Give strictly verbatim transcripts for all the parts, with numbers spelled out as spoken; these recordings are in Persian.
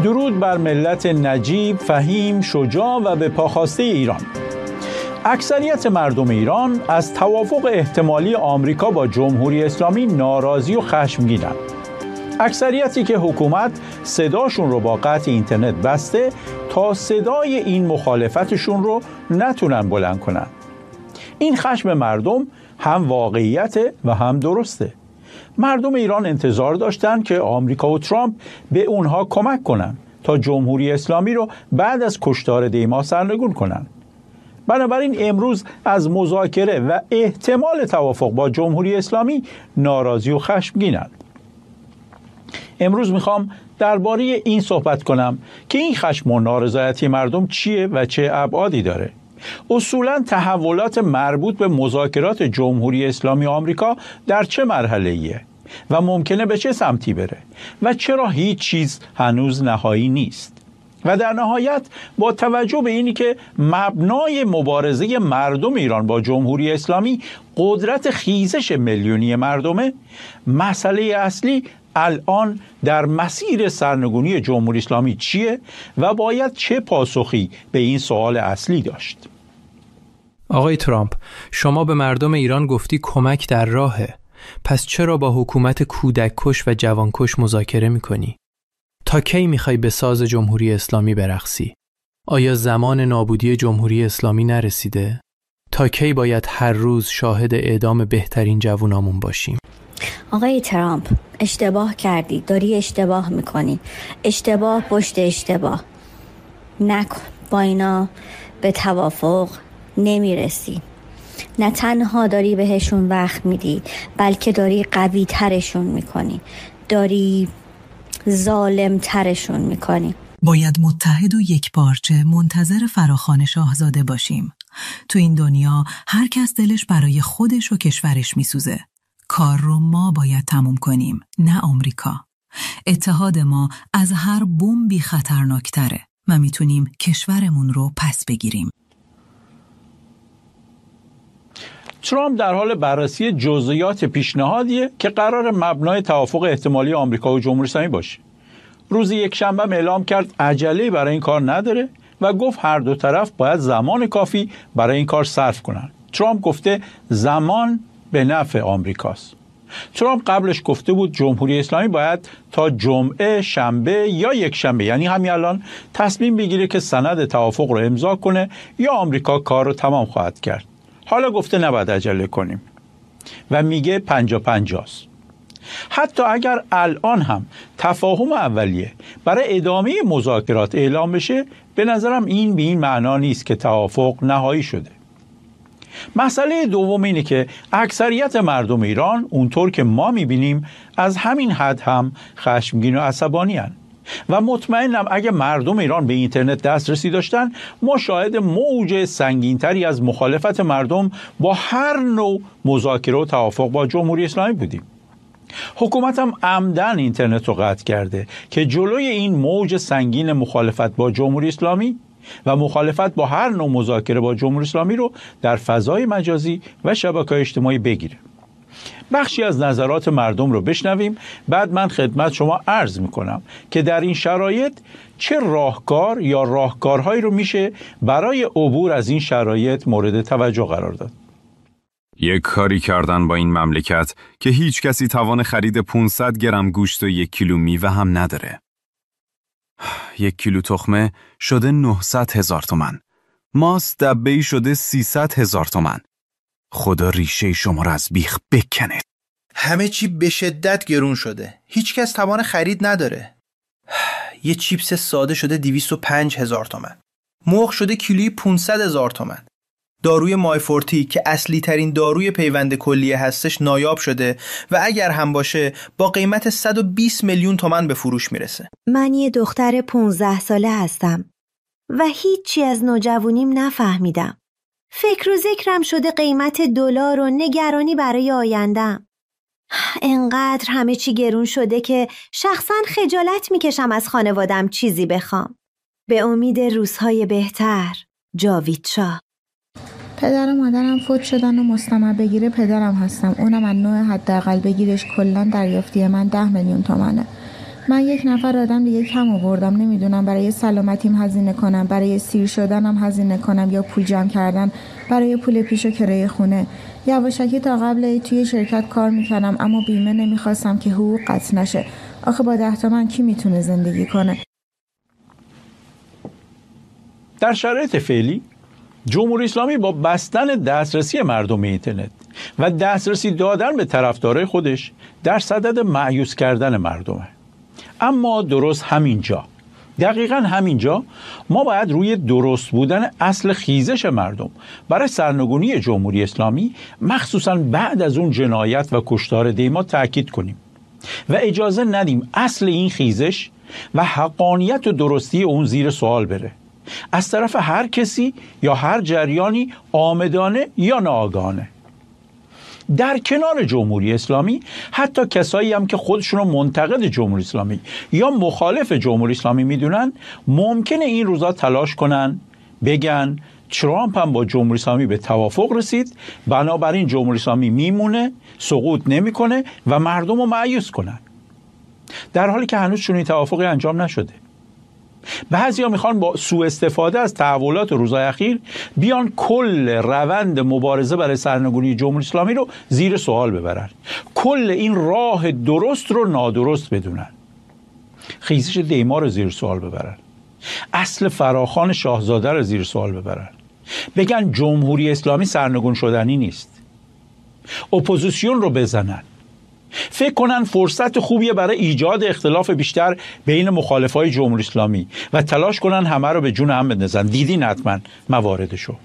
درود بر ملت نجیب، فهیم، شجاع و به پاخواسته ایران. اکثریت مردم ایران از توافق احتمالی آمریکا با جمهوری اسلامی ناراضی و خشمگینند. اکثریتی که حکومت صداشون رو با قطع اینترنت بسته تا صدای این مخالفتشون رو نتونن بلند کنن. این خشم مردم هم واقعیته و هم درسته. مردم ایران انتظار داشتن که آمریکا و ترامپ به اونها کمک کنن تا جمهوری اسلامی رو بعد از کشتار دیما سرنگون کنن. بنابراین امروز از مذاکره و احتمال توافق با جمهوری اسلامی ناراضی و خشمگینند. امروز میخوام درباره این صحبت کنم که این خشم و نارضایتی مردم چیه و چه ابعادی داره. اصولاً تحولات مربوط به مذاکرات جمهوری اسلامی و آمریکا در چه مرحله‌ایه و ممکنه به چه سمتی بره و چرا هیچ چیز هنوز نهایی نیست. و در نهایت با توجه به اینی که مبنای مبارزه مردم ایران با جمهوری اسلامی قدرت خیزش میلیونی مردمه، مسئله اصلی الان در مسیر سرنگونی جمهوری اسلامی چیه و باید چه پاسخی به این سوال اصلی داشت؟ آقای ترامپ، شما به مردم ایران گفتی کمک در راهه. پس چرا با حکومت کودک کش و جوان کش مذاکره میکنی؟ تا کی میخوای به ساز جمهوری اسلامی برقصی؟ آیا زمان نابودی جمهوری اسلامی نرسیده؟ تا کی باید هر روز شاهد اعدام بهترین جوانامون باشیم؟ آقای ترامپ، اشتباه کردی، داری اشتباه میکنی. اشتباه پشت اشتباه نکن. با اینا به توافق نمیرسی. نه تنها داری بهشون وقت میدی، بلکه داری قوی ترشون میکنی، داری ظالم ترشون میکنی. باید متحد و یک پارچه منتظر فراخوان شاهزاده باشیم. تو این دنیا هر کس دلش برای خودش و کشورش میسوزه. کار رو ما باید تموم کنیم، نه آمریکا. اتحاد ما از هر بمبی خطرناکتره و میتونیم کشورمون رو پس بگیریم. ترامپ در حال بررسی جزئیات پیشنهادیه که قرار مبنای توافق احتمالی آمریکا و جمهوری اسلامی باشه. روز یکشنبه اعلام کرد عجله‌ای برای این کار نداره و گفت هر دو طرف باید زمان کافی برای این کار صرف کنن. ترامپ گفته زمان به نفع آمریکاست. ترامپ قبلش گفته بود جمهوری اسلامی باید تا جمعه، شنبه یا یک شنبه، یعنی همین الان، تصمیم بگیره که سند توافق رو امضا کنه یا آمریکا کار رو تمام خواهد کرد. حالا گفته نباید عجله کنیم و میگه پنجا پنجاست. حتی اگر الان هم تفاهم اولیه برای ادامه مذاکرات اعلام بشه، به نظرم این به این معنا نیست که توافق نهایی شده. مسئله دوم اینه که اکثریت مردم ایران اونطور که ما میبینیم از همین حد هم خشمگین و عصبانی هستند و مطمئنم اگه مردم ایران به اینترنت دسترسی داشتن، ما شاهد موج سنگینتری از مخالفت مردم با هر نوع مذاکره و توافق با جمهوری اسلامی بودیم. حکومت هم عمدن اینترنت رو قطع کرده که جلوی این موج سنگین مخالفت با جمهوری اسلامی و مخالفت با هر نوع مذاکره با جمهوری اسلامی رو در فضای مجازی و شبکه‌های اجتماعی بگیره. بخشی از نظرات مردم رو بشنویم، بعد من خدمت شما عرض میکنم که در این شرایط چه راهکار یا راهکارهایی رو میشه برای عبور از این شرایط مورد توجه قرار داد. یک کاری کردن با این مملکت که هیچ کسی توان خرید پانصد گرم گوشت و یک کیلو میوه هم نداره. یک کیلو تخمه شده نهصد هزار تومن. ماست دبه‌ای شده سیصد هزار تومن. خدا ریشه شما را از بیخ بکنه. همه چی به شدت گرون شده. هیچ کس توان خرید نداره. یه چیپس ساده شده دویست و پنج هزار تومن. مرغ شده کیلویی پانصد هزار تومن. داروی مایفورتی که اصلی ترین داروی پیوند کلیه هستش نایاب شده و اگر هم باشه با قیمت صد و بیست میلیون تومان به فروش میرسه. من یه دختر پانزده ساله هستم و هیچی از نوجوانیم نفهمیدم. فکر و ذکرم شده قیمت دلار و نگرانی برای آیندم. انقدر همه چی گرون شده که شخصا خجالت میکشم از خانوادم چیزی بخوام. به امید روزهای بهتر. جاوید شاه. پدر و مادرم فوت شدن و مستمر بگیره پدرم هستم. اونم از نوع حداقل بگیرش کلا دریافتی من ده میلیون تومنه. من یک نفر آدم دیگه کم آوردم، نمیدونم برای سلامتیم هزینه کنم، برای سیر شدنم هزینه کنم یا پول جمع کردن برای پول پیش و کرایه خونه. یواشکی تا قبل توی شرکت کار میکنم اما بیمه نمیخواستم که حقوق قطع نشه. آخه با ده تومن کی میتونه زندگی کنه؟ در شرایط فعلی جمهوری اسلامی با بستن دسترسی مردم به اینترنت و دسترسی دادن به طرفدارای خودش در صدد مایوس کردن مردمه. اما درست همینجا، دقیقاً همینجا ما باید روی درست بودن اصل خیزش مردم برای سرنگونی جمهوری اسلامی، مخصوصاً بعد از اون جنایت و کشتار دیما تأکید کنیم و اجازه ندیم اصل این خیزش و حقانیت و درستی اون زیر سوال بره از طرف هر کسی یا هر جریانی آمدانه یا ناآگاهانه. در کنار جمهوری اسلامی حتی کسایی هم که خودشون رو منتقد جمهوری اسلامی یا مخالف جمهوری اسلامی میدونن ممکنه این روزا تلاش کنن بگن ترامپ هم با جمهوری اسلامی به توافق رسید، بنابراین جمهوری اسلامی میمونه، سقوط نمیکنه و مردم رو مایوس کنن، در حالی که هنوز چنین توافقی انجام نشده. بعضیا میخوان با سوء استفاده از تحولات روزهای اخیر بیان کل روند مبارزه برای سرنگونی جمهوری اسلامی رو زیر سوال ببرن، کل این راه درست رو نادرست بدونن، خیزش دیما رو زیر سوال ببرن، اصل فراخوان شاهزاده رو زیر سوال ببرن، بگن جمهوری اسلامی سرنگون شدنی نیست، اپوزیسیون رو بزنن، فکر کنن فرصت خوبیه برای ایجاد اختلاف بیشتر بین مخالفای جمهوری اسلامی و تلاش کنن همه رو به جون هم بندازن. دیدین حتما مواردشو.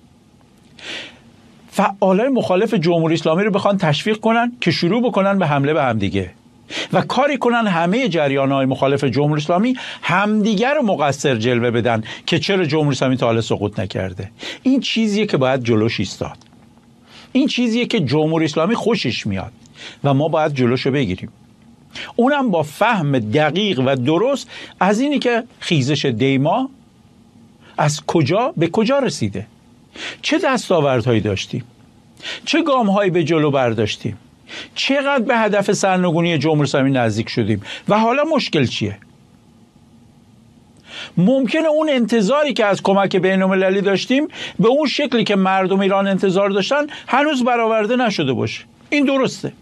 فعالای مخالف جمهوری اسلامی رو بخوان تشویق کنن که شروع بکنن به حمله به همدیگه و کاری کنن همه جریان‌های مخالف جمهوری اسلامی همدیگه رو مقصر جلوه بدن که چرا جمهوری اسلامی تا حالا سقوط نکرده. این چیزیه که باید جلوش ایستاد. این چیزیه که جمهوری اسلامی خوشش میاد و ما باید جلوشو بگیریم. اونم با فهم دقیق و درست از اینی که خیزش دیما از کجا به کجا رسیده، چه دستاوردهایی داشتیم، چه گامهایی به جلو برداشتیم، چقدر به هدف سرنگونی جمهوری اسلامی نزدیک شدیم و حالا مشکل چیه. ممکنه اون انتظاری که از کمک بین‌المللی داشتیم به اون شکلی که مردم ایران انتظار داشتن هنوز برآورده نشده باشه. این درسته.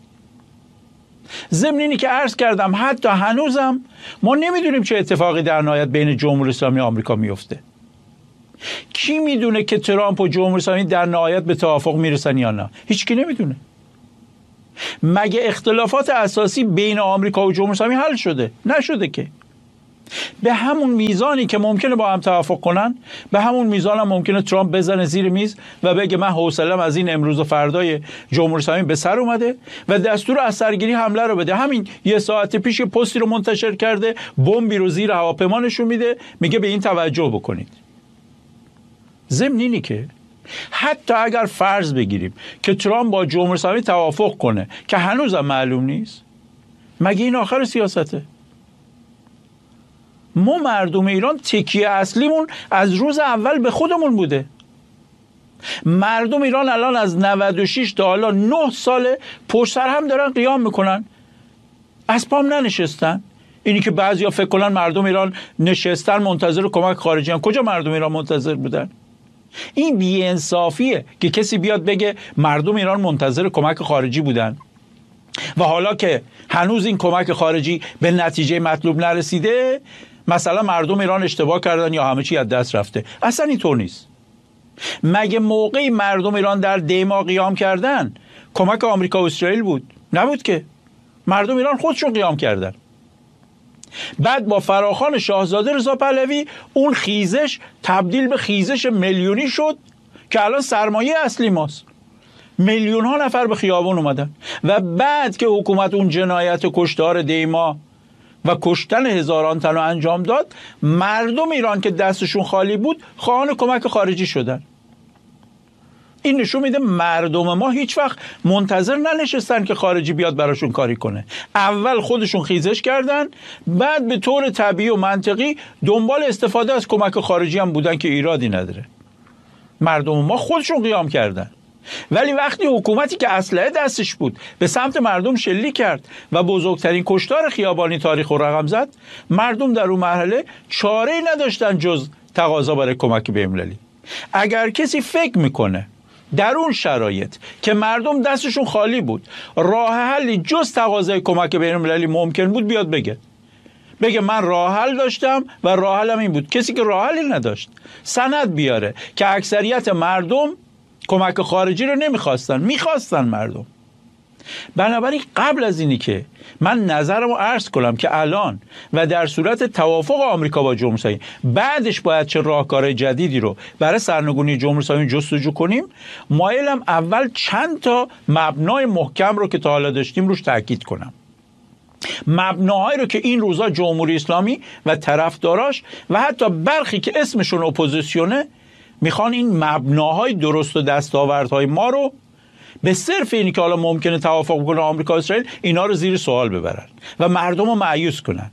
ضمن اینی که عرض کردم حتی هنوزم ما نمیدونیم چه اتفاقی در نهایت بین جمهوری اسلامی و آمریکا میفته. کی میدونه که ترامپ و جمهوری اسلامی در نهایت به توافق میرسن یا نه؟ هیچ کی نمیدونه. مگه اختلافات اساسی بین آمریکا و جمهوری اسلامی حل شده؟ نشده که. به همون میزانی که ممکنه با هم توافق کنن، به همون میزان هم ممکنه ترامپ بزنه زیر میز و بگه من حوصله‌ام از این امروز و فردای جمهوری اسلامی به سر اومده و دستور از سرگیری حمله رو بده. همین یه ساعت پیش پستی رو منتشر کرده، بمبی رو زیر هواپیما نشون میده، میگه به این توجه بکنید. ضمن اینی که حتی اگر فرض بگیریم که ترامپ با جمهوری اسلامی توافق کنه که هنوزم معلوم نیست، مگه این آخر سیاسته؟ ما مردم ایران تکیه اصلیمون از روز اول به خودمون بوده. مردم ایران الان از نود و شش تا حالا نه ساله پشت سر هم دارن قیام میکنن، از پام ننشستن. اینی که بعضیا فکر کنن مردم ایران نشستن منتظر کمک خارجی هم، کجا مردم ایران منتظر بودن؟ این بی‌انصافیه که کسی بیاد بگه مردم ایران منتظر کمک خارجی بودن و حالا که هنوز این کمک خارجی به نتیجه مطلوب نرسیده مثلا مردم ایران اشتباه کردن یا همه چی از دست رفته. اصلا اینطور نیست. مگه موقعی مردم ایران در دیما قیام کردن کمک آمریکا و اسرائیل بود؟ نبود که. مردم ایران خودشون قیام کردن. بعد با فراخوان شاهزاده رضا پهلوی اون خیزش تبدیل به خیزش میلیونی شد که الان سرمایه اصلی ماست. میلیون ها نفر به خیابان اومدن و بعد که حکومت اون جنایت کشتار دیما و کشتن هزاران تن رو انجام داد، مردم ایران که دستشون خالی بود خواهان کمک خارجی شدن. این نشون میده مردم ما هیچ وقت منتظر ننشستن که خارجی بیاد براشون کاری کنه. اول خودشون خیزش کردن، بعد به طور طبیعی و منطقی دنبال استفاده از کمک خارجی هم بودن که ایرادی نداره. مردم ما خودشون قیام کردن. ولی وقتی حکومتی که اسلحه دستش بود به سمت مردم شلیک کرد و بزرگترین کشتار خیابانی تاریخ رو رقم زد، مردم در اون مرحله چاره‌ای نداشتن جز تقاضا برای کمک بین‌المللی. اگر کسی فکر میکنه در اون شرایط که مردم دستشون خالی بود راه حلی جز تقاضای کمک بین‌المللی ممکن بود، بیاد بگه بگه من راه حل داشتم و راه حلم این بود. کسی که راه حلی نداشت سند بیاره که اکثریت مردم کمک خارجی رو نمیخواستن، میخواستن مردم. بنابراین قبل از اینی که من نظرمو عرض کنم که الان و در صورت توافق آمریکا با جمهوری اسلامی بعدش باید چه راهکار جدیدی رو برای سرنگونی جمهوری اسلامی جستجو کنیم، مایلم اول چند تا مبنای محکم رو که تا حالا داشتیم روش تاکید کنم. مبناهایی رو که این روزا جمهوری اسلامی و طرفداراش و حتی برخی که اسمشون اپوزیسیونه میخوان این مبناهای درست و دستاوردهای ما رو به صرف اینی که حالا ممکنه توافق کنه آمریکا و اسرائیل اینا رو زیر سوال ببرن و مردم رو مایوس کنن.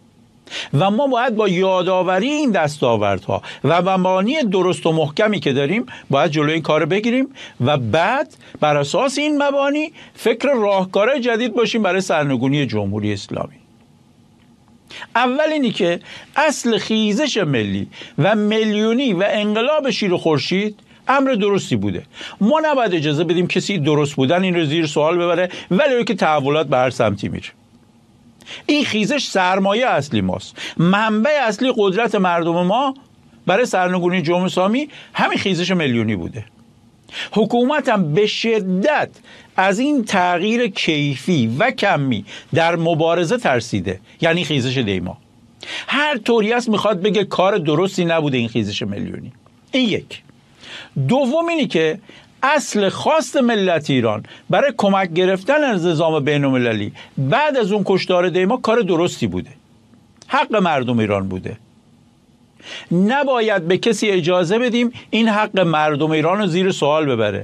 و ما باید با یادآوری این دستاوردها و مبانی درست و محکمی که داریم باید جلوی این کار بگیریم و بعد بر اساس این مبانی فکر راهکارهای جدید باشیم برای سرنگونی جمهوری اسلامی. اول اینی که اصل خیزش ملی و میلیونی و انقلاب شیر و خورشید امر درستی بوده. ما نباید اجازه بدیم کسی درست بودن این رو زیر سوال ببره، ولی که تحولات به هر سمتی میره. این خیزش سرمایه اصلی ماست. منبع اصلی قدرت مردم ما برای سرنگونی جمهوری اسلامی همین خیزش میلیونی بوده. حکومت هم به شدت از این تغییر کیفی و کمی در مبارزه ترسیده، یعنی خیزش دیما. هر طوری است میخواد بگه کار درستی نبوده این خیزش میلیونی. این یک. دوم اینی که اصل خواست ملت ایران برای کمک گرفتن از نظام بین‌المللی بعد از اون کشتار دیما کار درستی بوده، حق مردم ایران بوده. نباید به کسی اجازه بدیم این حق مردم ایران رو زیر سوال ببره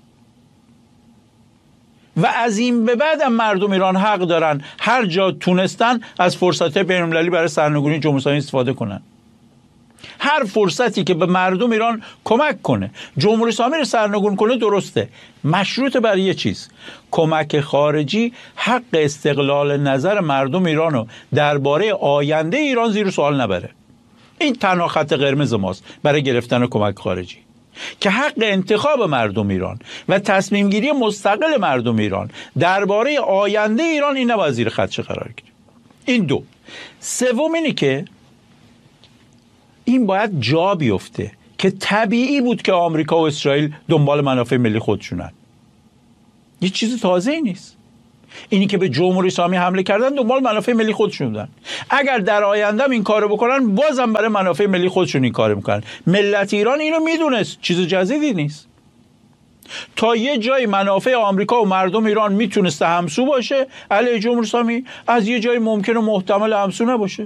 و از این به بعد هم مردم ایران حق دارن هر جا تونستن از فرصت بین‌المللی برای سرنگونی جمهوری اسلامی استفاده کنن. هر فرصتی که به مردم ایران کمک کنه جمهوری اسلامی رو سرنگون کنه درسته، مشروط بر یه چیز: کمک خارجی حق استقلال نظر مردم ایران رو درباره آینده ایران زیر سوال نبره. این تنها خط قرمز ماست برای گرفتن کمک خارجی، که حق انتخاب مردم ایران و تصمیم گیری مستقل مردم ایران درباره آینده ایران این نباید زیر خدشه قرار گیره. این دو. سوم اینی که این باید جا بیفته که طبیعی بود که آمریکا و اسرائیل دنبال منافع ملی خودشونن. یه چیز تازه ای نیست. اینی که به جمهوری اسلامی حمله کردن دنبال منافع ملی خودشون بودن. اگر در آینده این کارو بکنن بازم برای منافع ملی خودشون این کارو میکنن. ملت ایران اینو میدونست، چیز جدیدی نیست. تا یه جای منافع آمریکا و مردم ایران میتونسته همسو باشه علیه جمهوری اسلامی، از یه جای ممکن و محتمل همسو نباشه.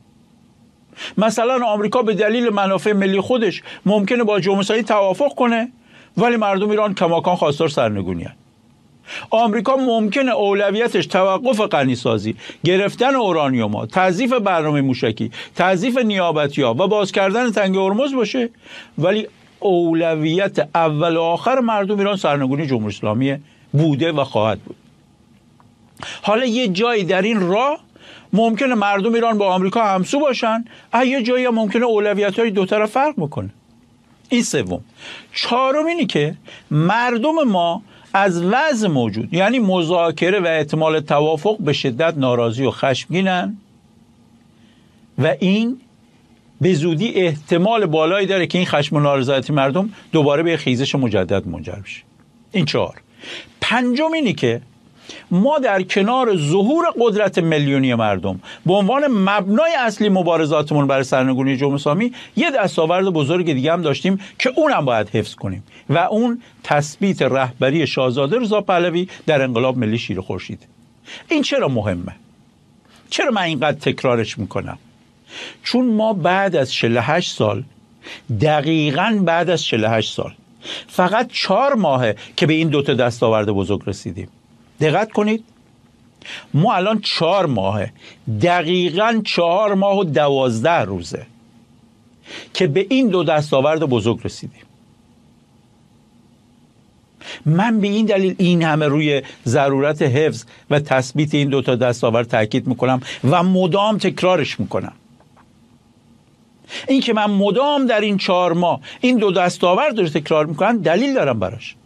مثلا آمریکا به دلیل منافع ملی خودش ممکنه با جمهوری اسلامی توافق کنه ولی مردم ایران کماکان خواستار سرنگونی هست. آمریکا ممکنه اولویتش توقف غنیسازی، گرفتن اورانیوم، تضعیف برنامه موشکی، تضعیف نیابتی‌ها و باز کردن تنگه هرمز باشه، ولی اولویت اول و آخر مردم ایران سرنگونی جمهوری اسلامی بوده و خواهد بود. حالا یه جایی در این راه ممکنه مردم ایران با آمریکا همسو باشن، یه جایی هم ممکنه اولویت‌های دو طرف فرق بکنه. این سوم. چهارم اینی که مردم ما از وضع موجود، یعنی مذاکره و احتمال توافق، به شدت ناراضی و خشمگینن و این به زودی احتمال بالایی داره که این خشم و نارضایتی مردم دوباره به خیزش مجدد منجر بشه. این چهار. پنجم اینی که ما در کنار ظهور قدرت میلیونی مردم به عنوان مبنای اصلی مبارزاتمون برای سرنگونی جمهوری اسلامی یه دستاورد بزرگ دیگه هم داشتیم که اونم باید حفظ کنیم و اون تثبیت رهبری شاهزاده رضا پهلوی در انقلاب ملی شیر و خورشید. این چرا مهمه؟ چرا من اینقدر تکرارش میکنم؟ چون ما بعد از چهل و هشت سال، دقیقاً بعد از چهل و هشت سال، فقط چهار ماهه که به این دوتا دستاورد بزرگ رسیدیم. دقت کنید، ما الان چهار ماهه، دقیقاً چهار ماه و دوازده روزه که به این دو دستاورد بزرگ رسیدیم. من به این دلیل این همه روی ضرورت حفظ و تثبیت این دوتا دستاورد تاکید میکنم و مدام تکرارش میکنم. این که من مدام در این چهار ماه این دو دستاورد رو تکرار میکنم دلیل دارم براش.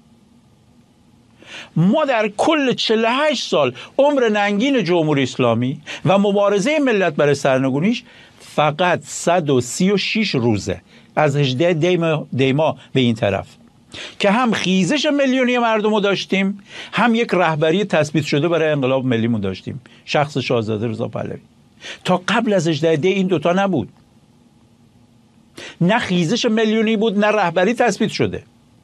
ما در کل چهل و هشت سال عمر ننگین جمهوری اسلامی و مبارزه ملت برای سرنگونیش فقط صد و سی و شش روزه از هجده دیما به این طرف که هم خیزش میلیونی مردم رو داشتیم، هم یک رهبری تثبیت شده برای انقلاب ملیمون داشتیم، شخص شاهزاده رضا پهلوی. تا قبل از هجده دی این دوتا نبود، نه خیزش میلیونی بود نه رهبری تثبیت شده.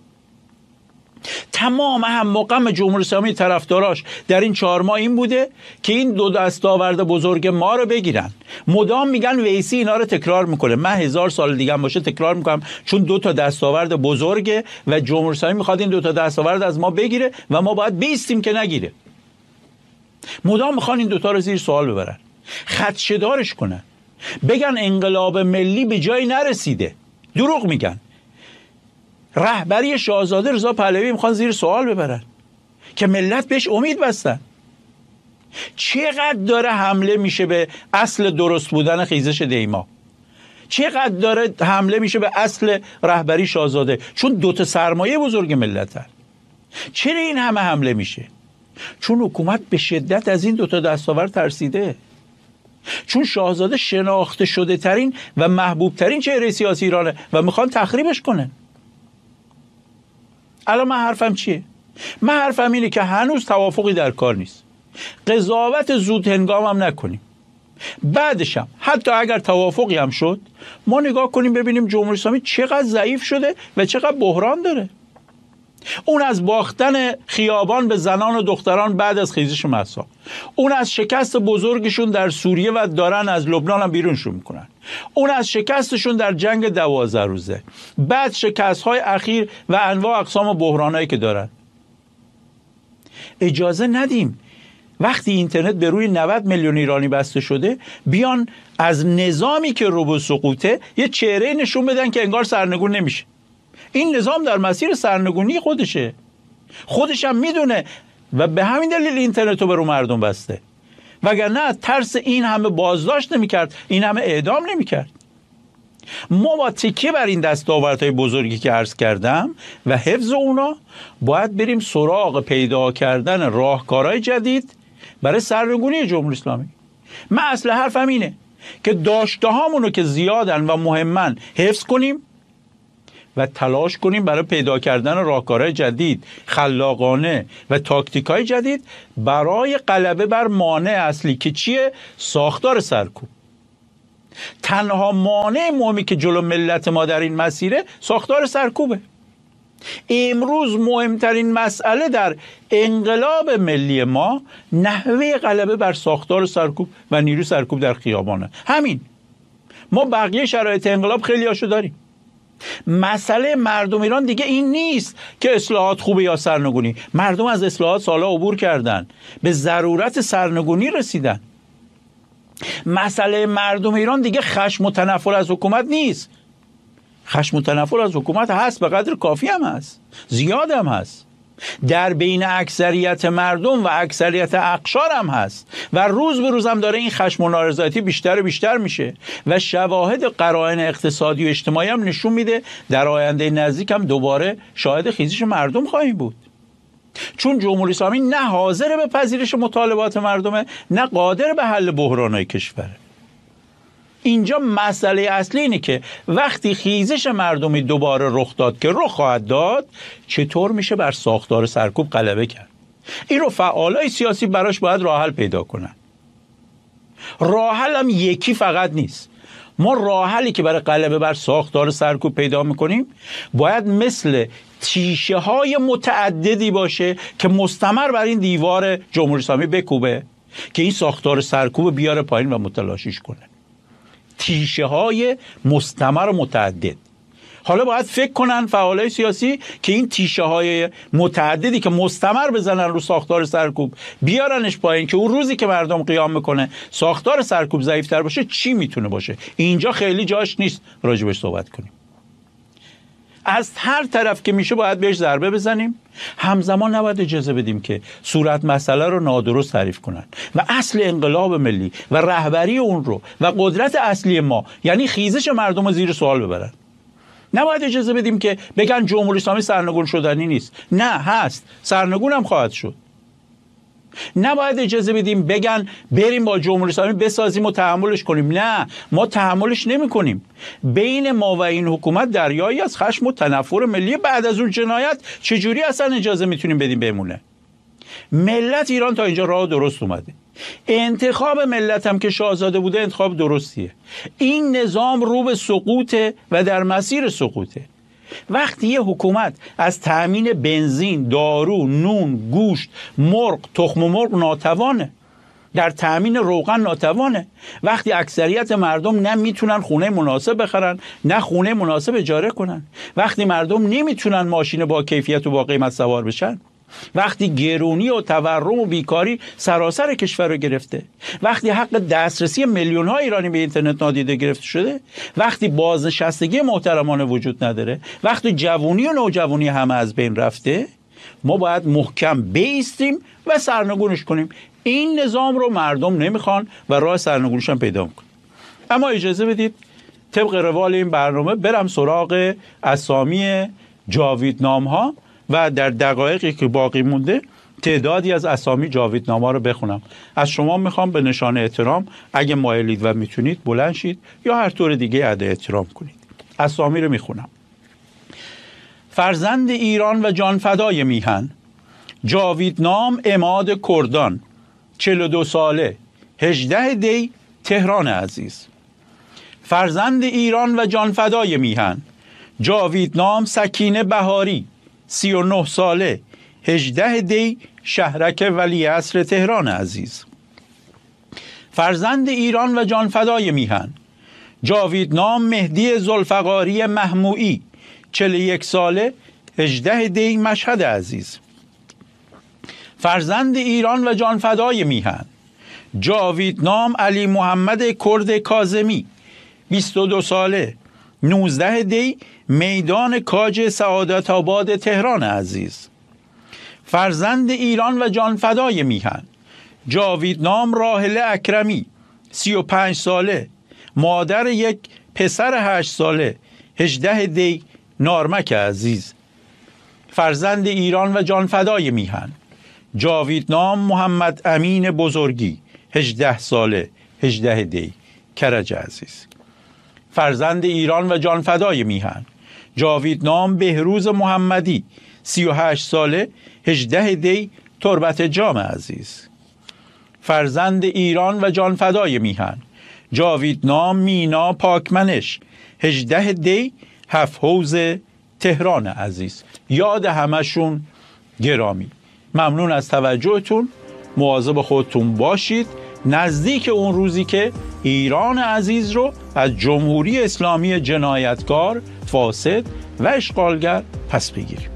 تمام هم مقام جمهوری اسلامی طرفداراش در این چهار ماه این بوده که این دو دستاورد بزرگ ما رو بگیرن. مدام میگن ویسی اینا رو تکرار میکنه، من هزار سال دیگه هم باشه تکرار میکنم، چون دو تا دستاورد بزرگه و جمهوری اسلامی میخواد این دو تا دستاورد از ما بگیره و ما باید بیستیم که نگیره. مدام میخوان این دوتا رو زیر سوال ببرن، خدشه‌دارش کنن، بگن انقلاب ملی به جایی نرسیده. دروغ میگن. رهبری شاهزاده رضا پهلوی میخوان زیر سوال ببرن که ملت بهش امید بستن. چقدر داره حمله میشه به اصل درست بودن خیزش دیما، چقدر داره حمله میشه به اصل رهبری شاهزاده، چون دوتا سرمایه بزرگ ملتن. چرا این همه حمله میشه؟ چون حکومت به شدت از این دوتا دستاورد ترسیده، چون شاهزاده شناخته شده ترین و محبوب ترین چهره سیاسی ایرانه و میخوان تخریبش کنن. الان من حرفم چیه؟ من حرفم اینه که هنوز توافقی در کار نیست، قضاوت زود هنگام هم نکنیم. بعدش هم حتی اگر توافقی هم شد ما نگاه کنیم ببینیم جمهوری اسلامی چقدر ضعیف شده و چقدر بحران داره. اون از باختن خیابان به زنان و دختران بعد از خیزش مهسا، اون از شکست بزرگشون در سوریه و دارن از لبنان هم بیرونشون میکنن، اون از شکستشون در جنگ دوازده روزه، بعد شکست‌های اخیر و انواع اقسام بحرانایی که دارن. اجازه ندیم وقتی اینترنت به روی نود میلیون ایرانی بسته شده بیان از نظامی که رو به سقوطه یه چهره نشون بدن که انگار سرنگون نمیشه. این نظام در مسیر سرنگونی خودشه، خودش هم میدونه و به همین دلیل اینترنت رو به رو مردم بسته، وگرنه ترس این همه بازداشت نمیکرد، این همه اعدام نمیکرد. ما با تکیه بر این دستاوردهای بزرگی که عرض کردم و حفظ اونا باید بریم سراغ پیدا کردن راهکارهای جدید برای سرنگونی جمهوری اسلامی. من اصل حرفم اینه که داشته هامونو که زیادن و مهمن حفظ کنیم و تلاش کنیم برای پیدا کردن راهکارهای جدید، خلاقانه و تاکتیکای جدید برای غلبه بر مانع اصلی که چیه؟ ساختار سرکوب. تنها مانع مهمی که جلو ملت ما در این مسیره ساختار سرکوبه. امروز مهمترین مسئله در انقلاب ملی ما نحوه غلبه بر ساختار سرکوب و نیروی سرکوب در خیابانه. همین. ما بقیه شرایط انقلاب خیلی هاشو داریم. مسئله مردم ایران دیگه این نیست که اصلاحات خوبه یا سرنگونی. مردم از اصلاحات سالا عبور کردن، به ضرورت سرنگونی رسیدن. مسئله مردم ایران دیگه خشم و تنفر از حکومت نیست. خشم و تنفر از حکومت هست، به قدر کافی هم هست، زیاد هم هست، در بین اکثریت مردم و اکثریت اقشار هم هست و روز به روز هم داره این خشم و نارضایتی بیشتر و بیشتر میشه و شواهد قرائن اقتصادی و اجتماعی هم نشون میده در آینده نزدیک هم دوباره شاهد خیزش مردم خواهیم بود، چون جمهوری اسلامی نه حاضر به پذیرش مطالبات مردمه نه قادر به حل بحرانهای کشوره. اینجا مسئله اصلی اینه که وقتی خیزش مردمی دوباره رخ داد که رخ خواهد داد، چطور میشه بر ساختار سرکوب غلبه کرد. این رو فعالای سیاسی براش باید راه حل پیدا کنن. راه حل هم یکی فقط نیست. ما راه حلی که برای غلبه بر ساختار سرکوب پیدا میکنیم باید مثل تیشه های متعددی باشه که مستمر بر این دیوار جمهوری اسلامی بکوبه که این ساختار سرکوب بیاره پایین و متلاشیش کنه. تیشه های مستمر و متعدد. حالا باید فکر کنن فعالای سیاسی که این تیشه های متعددی که مستمر بزنن رو ساختار سرکوب بیارنش پایین که اون روزی که مردم قیام میکنه ساختار سرکوب ضعیف‌تر باشه چی میتونه باشه. اینجا خیلی جاش نیست راجبش صحبت کنیم. از هر طرف که میشه باید بهش ضربه بزنیم. همزمان نباید اجازه بدیم که صورت مسئله رو نادرست تعریف کنن و اصل انقلاب ملی و رهبری اون رو و قدرت اصلی ما یعنی خیزش مردم رو زیر سوال ببرن. نباید اجازه بدیم که بگن جمهوری اسلامی سرنگون شدنی نیست. نه، هست، سرنگون هم خواهد شد. نباید اجازه بدیم بگن بریم با جمهوری اسلامی بسازیم و تحملش کنیم. نه، ما تحملش نمی کنیم. بین ما و این حکومت دریایی از خشم و تنفر ملی. بعد از اون جنایت چجوری اصلا اجازه میتونیم بدیم بمونه؟ ملت ایران تا اینجا راه درست اومده. انتخاب ملت هم که شاهزاده بوده انتخاب درستیه. این نظام رو به سقوطه و در مسیر سقوطه. وقتی یه حکومت از تأمین بنزین، دارو، نون، گوشت، مرغ، تخم مرغ ناتوانه، در تأمین روغن ناتوانه، وقتی اکثریت مردم نه میتونن خونه مناسب بخرن نه خونه مناسب اجاره کنن، وقتی مردم نمیتونن ماشین با کیفیت و با قیمت سوار بشن، وقتی گرونی و تورم و بیکاری سراسر کشور رو گرفته، وقتی حق دسترسی میلیون ها ایرانی به اینترنت نادیده گرفته شده، وقتی بازنشستگی محترمانه وجود نداره، وقتی جوونی و نوجوانی همه از بین رفته، ما باید محکم بایستیم و سرنگونش کنیم. این نظام رو مردم نمیخوان و راه سرنگونش هم پیدا میکنن. اما اجازه بدید طبق روال این برنامه برم سراغ اسامی جاویدنام ها و در دقایقی که باقی مونده تعدادی از اسامی جاویدنامه رو بخونم. از شما میخوام به نشانه احترام اگه مایلید و میتونید بلند شید یا هر طور دیگه ادای احترام کنید. اسامی رو میخونم. فرزند ایران و جانفدای میهن، جاویدنام عماد کردان، چهل و دو ساله، هجده دی، تهران عزیز. فرزند ایران و جانفدای میهن، جاویدنام سکینه بهاری، سی و نه ساله، هجده دی، شهرک ولیعصر تهران عزیز. فرزند ایران و جانفدای میهن، جاویدنام مهدی ذوالفقاری محموعی، چهل و یک ساله، هجده دی، مشهد عزیز. فرزند ایران و جانفدای میهن، جاویدنام علی محمد کرد کاظمی، بیست و دو ساله، نوزده دی، میدان کاج سعادت آباد تهران عزیز. فرزند ایران و جانفدای میهن، جاویدنام راحله اکرمی، سی و پنج ساله، مادر یک پسر هشت ساله، هجده دی، نارمک عزیز. فرزند ایران و جانفدای میهن، جاویدنام محمد امین بزرگی، هجده ساله، هجده دی، کرج عزیز. فرزند ایران و جانفدای میهن، جاویدنام بهروز محمدی، سی و هشت ساله، هجده دی، تربت جام عزیز. فرزند ایران و جانفدای میهن، جاویدنام مینا پاکمنش، هجده دی، هفت حوض تهران عزیز. یاد همشون گرامی. ممنون از توجهتون. مواظب خودتون باشید نزدیک اون روزی که ایران عزیز رو از جمهوری اسلامی جنایتکار، فاسد و اشغالگر پس بگیریم.